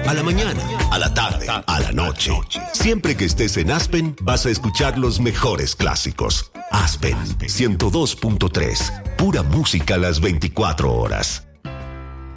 A la mañana, a la tarde, a la noche. Siempre que estés en Aspen, vas a escuchar los mejores clásicos. Aspen 102.3. Pura música a las 24 horas.